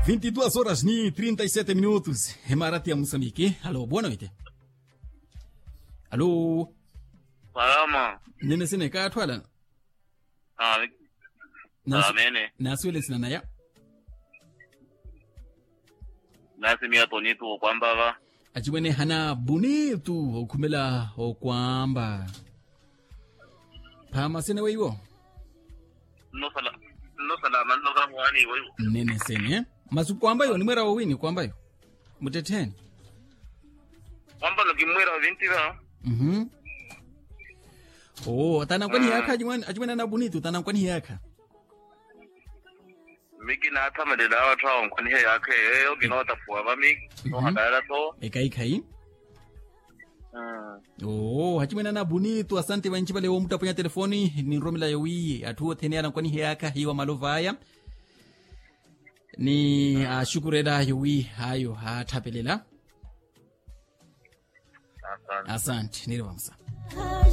22 horas e 37 minutos. Emarati ya Moçambique. Alô, boa noite. Alô. Salama. Nene sine ka twala. Amene. Naswele sina naya. Nasi mia bonito kwamba ba. Ajiwene hana bonito okumela okwamba. Pama sine weiwo. No salama no kamwani wewe. Nene sine. Masu kwamba yo nimwera wawini kwamba yo. Muteteni. Kwamba nakimwera 20 ba. Oh, tana kwani yaka ajiwene na bonito tana kwani yaka. Miki na kama de dawa twa kwani yake yo ginota fuwa ba miki. No hadara to. Ekai. Oh, hachimena na bonito asante wanchi pale wo mutaponya telefoni ni romila yewi atuo teniana kwani heyaka hiwa malovaya ni shukureda yewi hayo hatapelela asante nilewamsa